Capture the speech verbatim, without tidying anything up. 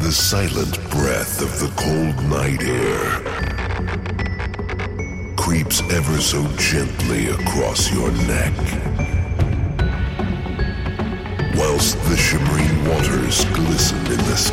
The silent breath of the cold night air creeps ever so gently across your neck, whilst the shimmering waters glisten in the sky.